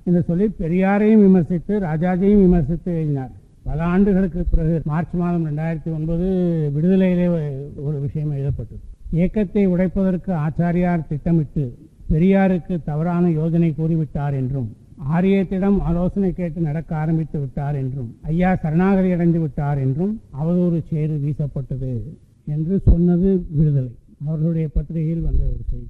என்று சொல்லி பெரியாரையும் விமர்சித்து ராஜாஜியையும் விமர்சித்து எழுதினார். பல ஆண்டுகளுக்கு பிறகு மார்ச் மாதம் 2009 விடுதலையிலே ஒரு விஷயம் எழுதப்பட்டது. இயக்கத்தை உடைப்பதற்கு ஆச்சாரியார் திட்டமிட்டு பெரியாருக்கு தவறான யோஜனை கூறிவிட்டார் என்றும், ஆரியத்திடம் ஆலோசனை கேட்டு நடக்க ஆரம்பித்து விட்டார் என்றும், ஐயா சரணாகதி அடைந்து விட்டார் என்றும் அவதூறு சேறு வீசப்பட்டது என்று சொன்னது விடுதலை. அவர்களுடைய பத்திரிகையில் வந்த ஒரு செய்தி.